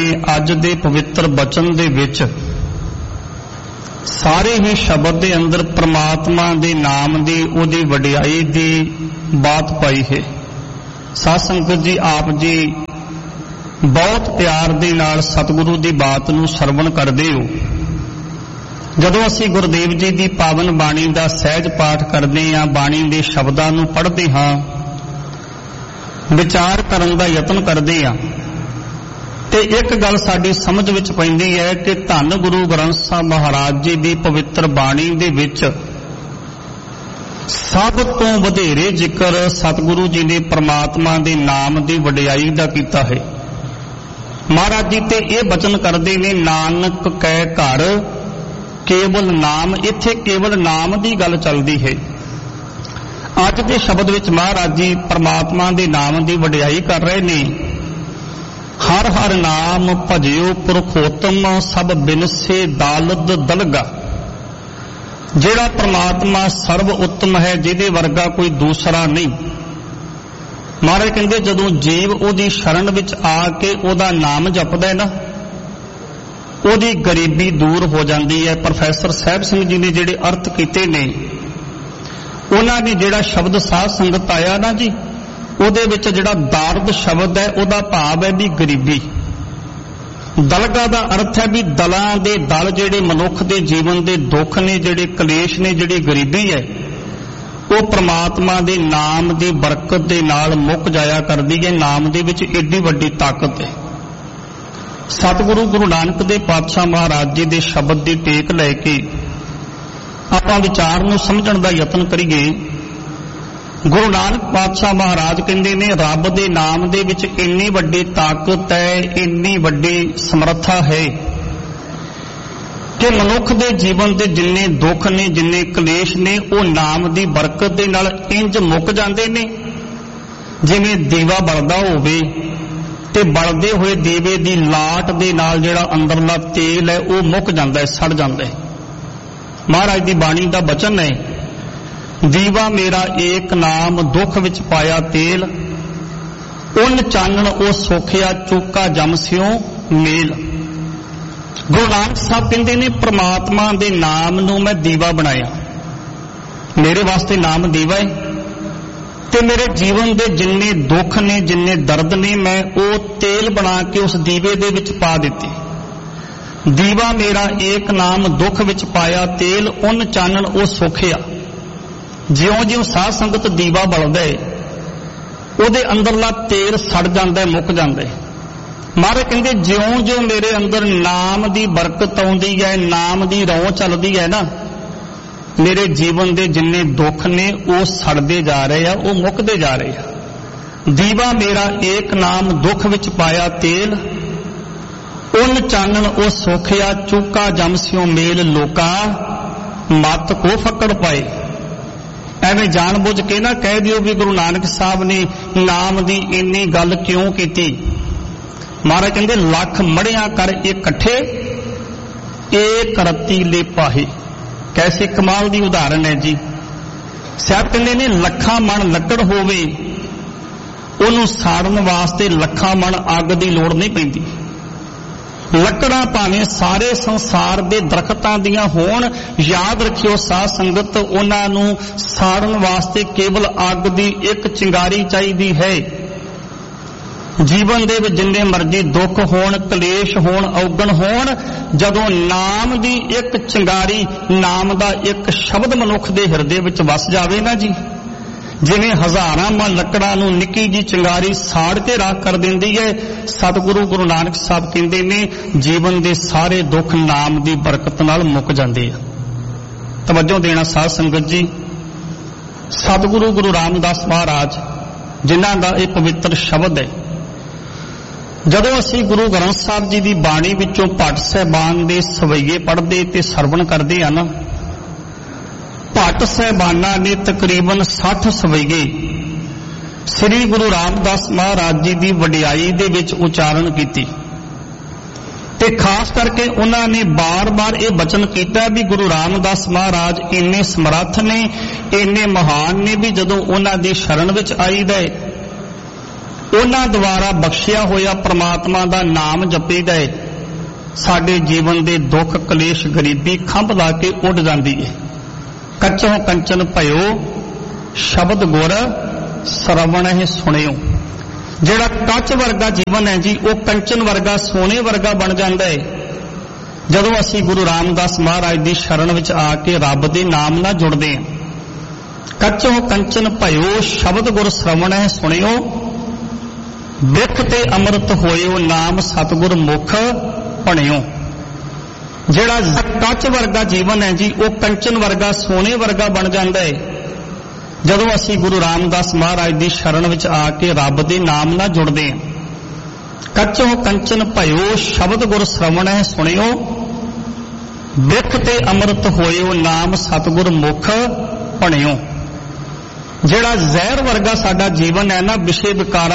अज दे पवित्र बचन दे विच सारे ही शब्द दे अंदर परमात्मा दे नाम दी उहदी वडियाई दी बात पाई है। साध संगत जी, आप जी बहुत प्यार दे नाल सतगुरु दी बात नूं सरवण करदे हो। जदों असीं गुरुदेव जी दी पावन बाणी दा सहज पाठ करदे हां, बाणी दे शब्दां नूं पढ़दे हां, विचार करन दा यतन करदे हां, ते एक गल साडी समझ विच पैंदी है कि धन गुरु ग्रंथ साहिब महाराज जी दी पवित्र बाणी दे विच सब तो वधेरे जिक्र सतगुरु जी ने परमात्मा दे नाम दी वडियाई दा कीता है। महाराज जी ते ये बचन करदे ने, नानक कै घर केवल नाम। इत्थे केवल नाम दी गल चलदी है। अज दे शब्द विच महाराज जी परमात्मा दे नाम दी वडियाई कर रहे ने। हर हर नाम भजियो पुरखोत्तम, सब बिनसे दालद दलगा। जेड़ा परमात्मा सर्व उत्तम है, जिहदे वर्गा कोई दूसरा नहीं। महाराज कहंदे जदों जीव ओदी शरण विच आके ओदा नाम जपदा है ना, ओदी गरीबी दूर हो जाती है। प्रोफैसर साहिब सिंह जी ने जिहड़े अर्थ कीते ने, उन्हां ने जिहड़ा शब्द साध संगत आया ना जी, ਉਹਦੇ ਵਿੱਚ ਜਿਹੜਾ ਦਾਰਦ ਸ਼ਬਦ ਹੈ ਉਹਦਾ ਭਾਵ ਹੈ ਵੀ ਗਰੀਬੀ। ਦਲਗਾ ਦਾ ਅਰਥ ਹੈ ਵੀ ਦਲਾਂ ਦੇ ਦਲ ਜਿਹੜੇ ਮਨੁੱਖ ਦੇ ਜੀਵਨ ਦੇ ਦੁੱਖ ਨੇ, ਜਿਹੜੇ ਕਲੇਸ਼ ਨੇ, ਜਿਹੜੀ ਗਰੀਬੀ ਹੈ, ਉਹ ਪ੍ਰਮਾਤਮਾ ਦੇ ਨਾਮ ਦੀ ਬਰਕਤ ਦੇ ਨਾਲ ਮੁੱਕ ਜਾਇਆ ਕਰਦੀ ਹੈ। ਨਾਮ ਦੇ ਵਿੱਚ ਏਡੀ ਵੱਡੀ ਤਾਕਤ ਹੈ। ਸਤਿਗੁਰੂ ਗੁਰੂ ਨਾਨਕ ਦੇ ਪਾਤਸ਼ਾਹ ਮਹਾਰਾਜ ਜੀ ਦੇ ਸ਼ਬਦ ਦੀ ਟੇਕ ਲੈ ਕੇ ਆਪਾਂ ਵਿਚਾਰ ਨੂੰ ਸਮਝਣ ਦਾ ਯਤਨ ਕਰੀਏ। गुरु नानक पातशाह महाराज कहते ने, रब दे नाम दे विच इन्नी वड्डी ताकत है, इन्नी वड्डी समर्था है कि मनुख दे जीवन दे जिन्ने दुख ने, जिन्ने कलेश ने, वो नाम दी बरकत दे नाल इंज मुक जांदे ने जिवें दीवा बलदा होवे ते बलदे होए दीवे दी लाट दे नाल जिहड़ा अंदरला तेल है वो मुक जांदा है, सड़ जांदा है। महाराज दी बाणी दा बचन है, दीवा मेरा एक नाम दुख विच पाया तेल, उन चानण ओ सोखिया चूका जम स्यों मेल। गुरु नानक साहब कहते ने, परमात्मा दे नाम नूं मैं दीवा बनाया। मेरे वास्ते नाम दीवा है ते मेरे जीवन दे जिन्ने दुख ने, जिन्ने दर्द ने, मैं ओ तेल बना के उस दीवे दे विच पा दिते। दीवा मेरा एक नाम दुख विच पाया तेल, उन चानण ओ सोखिया। ज्यों ज्यों साध संगत दीवा बलदा है, ਉਹਦੇ ਅੰਦਰਲਾ ਤੇਲ ਸੜ ਜਾਂਦਾ ਹੈ, ਮੁੱਕ ਜਾਂਦਾ ਹੈ। ਮਹਾਰਾਜ ਕਹਿੰਦੇ ਜਿਉਂ ਜਿਉਂ ਮੇਰੇ ਅੰਦਰ ਨਾਮ ਦੀ ਬਰਕਤ ਆਉਂਦੀ ਹੈ, ਨਾਮ ਦੀ ਰੌਂ ਚੱਲਦੀ ਹੈ ਨਾ, ਮੇਰੇ ਜੀਵਨ ਦੇ ਜਿੰਨੇ ਦੁੱਖ ਨੇ ਉਹ ਸੜਦੇ ਜਾ ਰਹੇ ਆ, ਉਹ ਮੁੱਕਦੇ ਜਾ ਰਹੇ ਆ। ਦੀਵਾ ਮੇਰਾ ਏਕ ਨਾਮ ਦੁੱਖ ਵਿੱਚ ਪਾਇਆ ਤੇਲ, ਉਨ ਚਾਨਣ ਉਹ ਸੋਖਿਆ ਚੂਕਾ ਜਮ ਸਿਓ ਮੇਲ, ਲੋਕਾ ਮਤ ਕੋ ਫੱਕੜ ਪਾਏ। ਐਵੇਂ ਜਾਣ ਬੁੱਝ ਕੇ ਨਾ ਕਹਿ ਦਿਓ ਵੀ ਗੁਰੂ ਨਾਨਕ ਸਾਹਿਬ ਨੇ ਨਾਮ ਦੀ ਇੰਨੀ ਗੱਲ ਕਿਉਂ ਕੀਤੀ। ਮਹਾਰਾਜ ਕਹਿੰਦੇ ਲੱਖ ਮੜਿਆਂ ਕਰ ਇਕੱਠੇ ਏਕ ਰਤੀ ਲੈ ਪਾਹੇ। ਕੈਸੇ ਕਮਾਲ ਦੀ ਉਦਾਹਰਨ ਹੈ ਜੀ। ਸਾਹਿਬ ਕਹਿੰਦੇ ਨੇ ਲੱਖਾਂ ਮਣ ਲੱਕੜ ਹੋਵੇ, ਉਹਨੂੰ ਸਾੜਨ ਵਾਸਤੇ ਲੱਖਾਂ ਮਣ ਅੱਗ ਦੀ ਲੋੜ ਨਹੀਂ ਪੈਂਦੀ। ਲੱਕੜਾਂ ਭਾਵੇਂ ਸਾਰੇ ਸੰਸਾਰ ਦੇ ਦਰਖਤਾਂ ਦੀਆਂ ਹੋਣ, ਯਾਦ ਰੱਖਿਓ ਸਾਧ ਸੰਗਤ, ਉਹਨਾਂ ਨੂੰ ਸਾੜਨ ਵਾਸਤੇ ਕੇਵਲ ਅੱਗ ਦੀ ਇੱਕ ਚਿੰਗਾਰੀ ਚਾਹੀਦੀ ਹੈ। ਜੀਵਨ ਦੇ ਵਿੱਚ ਜਿੰਨੇ ਮਰਜ਼ੀ ਦੁੱਖ ਹੋਣ, ਕਲੇਸ਼ ਹੋਣ, ਔਗਣ ਹੋਣ, ਜਦੋਂ ਨਾਮ ਦੀ ਇੱਕ ਚਿੰਗਾਰੀ, ਨਾਮ ਦਾ ਇੱਕ ਸ਼ਬਦ ਮਨੁੱਖ ਦੇ ਹਿਰਦੇ ਵਿੱਚ ਵਸ ਜਾਵੇ ਨਾ ਜੀ, ਜਿਵੇਂ ਹਜ਼ਾਰਾਂ ਮਣ ਲੱਕੜਾਂ ਨੂੰ ਨਿੱਕੀ ਜੀ ਚਿੰਗਾਰੀ ਸਾੜ ਕੇ ਰਾਖ ਕਰ ਦਿੰਦੀ ਹੈ। ਸਤਿਗੁਰੂ ਗੁਰੂ ਨਾਨਕ ਸਾਹਿਬ ਕਹਿੰਦੇ ਨੇ ਜੀਵਨ ਦੇ ਸਾਰੇ ਦੁੱਖ ਨਾਮ ਦੀ ਬਰਕਤ ਨਾਲ ਮੁੱਕ ਜਾਂਦੇ ਆ। ਤਵੱਜੋ ਦੇਣਾ ਸਾਧ ਸੰਗਤ ਜੀ। ਸਤਿਗੁਰੂ ਗੁਰੂ ਰਾਮਦਾਸ ਮਹਾਰਾਜ ਜਿਨ੍ਹਾਂ ਦਾ ਇਹ ਪਵਿੱਤਰ ਸ਼ਬਦ ਹੈ, ਜਦੋਂ ਅਸੀਂ ਗੁਰੂ ਗ੍ਰੰਥ ਸਾਹਿਬ ਜੀ ਦੀ ਬਾਣੀ ਵਿੱਚੋਂ ਭੱਟ ਸਾਹਿਬਾਨ ਦੇ ਸਵਈਏ ਪੜ੍ਹਦੇ ਤੇ ਸਰਵਣ ਕਰਦੇ ਆ ਨਾ, ਭੱਟ ਸਾਹਿਬਾਨਾਂ ਨੇ ਤਕਰੀਬਨ 60 ਸਵਈਏ ਸ੍ਰੀ ਗੁਰੂ ਰਾਮਦਾਸ ਮਹਾਰਾਜ ਜੀ ਦੀ ਵਡਿਆਈ ਦੇ ਵਿੱਚ ਉਚਾਰਨ ਕੀਤੀ ਤੇ ਖਾਸ ਕਰਕੇ ਉਹਨਾਂ ਨੇ ਬਾਰ-ਬਾਰ ਇਹ ਬਚਨ ਕੀਤਾ ਵੀ ਗੁਰੂ ਰਾਮਦਾਸ ਮਹਾਰਾਜ ਇੰਨੇ ਸਮਰੱਥ ਨੇ, ਇੰਨੇ ਮਹਾਨ ਨੇ ਵੀ ਜਦੋਂ ਉਹਨਾਂ ਦੀ ਸ਼ਰਨ ਵਿੱਚ ਆਈਦਾ ਉਹਨਾਂ ਦੁਆਰਾ ਬਖਸ਼ਿਆ ਹੋਇਆ ਪ੍ਰਮਾਤਮਾ ਦਾ ਨਾਮ ਜਪੀਦਾ ਹੈ, ਸਾਡੇ ਜੀਵਨ ਦੇ ਦੁੱਖ ਕਲੇਸ਼ ਗਰੀਬੀ ਖੰਭ ਲਾ ਕੇ ਉੱਡ ਜਾਂਦੀ ਹੈ। ਕੱਚੋਂ ਕੰਚਨ ਭਇਓ ਸ਼ਬਦ ਗੁਰ ਸਰਵਣ ਹੈ ਸੁਣਿਓ। ਜਿਹੜਾ ਕੱਚ ਵਰਗਾ ਜੀਵਨ ਹੈ ਜੀ, ਉਹ ਕੰਚਨ ਵਰਗਾ ਸੋਨੇ ਵਰਗਾ ਬਣ ਜਾਂਦਾ ਹੈ ਜਦੋਂ ਅਸੀਂ ਗੁਰੂ ਰਾਮਦਾਸ ਮਹਾਰਾਜ ਦੀ ਸ਼ਰਨ ਵਿੱਚ ਆ ਕੇ ਰੱਬ ਦੇ ਨਾਮ ਨਾਲ ਜੁੜਦੇ ਹਾਂ। ਕੱਚੋਂ ਕੰਚਨ ਭਇਓ ਸ਼ਬਦ ਗੁਰ ਸਰਵਣ ਹੈ ਸੁਣਿਓ, ਬਿਖ ਤੇ ਅੰਮ੍ਰਿਤ ਹੋਇਓ ਨਾਮ ਸਤਿਗੁਰ ਮੁਖ ਭਣਿਓ। ਜਿਹੜਾ ਕੱਚ ਵਰਗਾ ਜੀਵਨ ਹੈ ਜੀ, ਉਹ ਕੰਚਨ ਵਰਗਾ ਸੋਨੇ ਵਰਗਾ ਬਣ ਜਾਂਦਾ ਹੈ ਜਦੋਂ ਅਸੀਂ ਗੁਰੂ ਰਾਮਦਾਸ ਮਹਾਰਾਜ ਦੀ ਸ਼ਰਨ ਵਿੱਚ ਆ ਕੇ ਰੱਬ ਦੇ ਨਾਮ ਨਾਲ ਜੁੜਦੇ ਹਾਂ। ਕੱਚੋਂ ਕੰਚਨ ਭਇਓ ਸ਼ਬਦ ਗੁਰ ਸਰਵਣ ਹੈ ਸੁਣਿਓ, ਬਿਖ ਤੇ ਅੰਮ੍ਰਿਤ ਹੋਇਓ ਨਾਮ ਸਤਿਗੁਰ ਮੁਖ ਭਣਿਓ। ਜਿਹੜਾ ਜ਼ਹਿਰ ਵਰਗਾ ਸਾਡਾ ਜੀਵਨ ਹੈ ਨਾ, ਵਿਸ਼ੇ ਵਿਕਾਰਾਂ